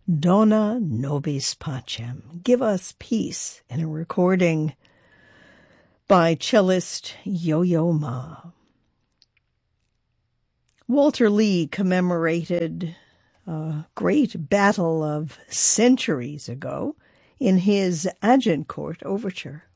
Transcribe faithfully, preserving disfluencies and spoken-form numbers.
Dona Nobis Pacem, Give Us Peace, in a recording by cellist Yo-Yo Ma. Walter Lee commemorated a great battle of centuries ago in his Agincourt Overture.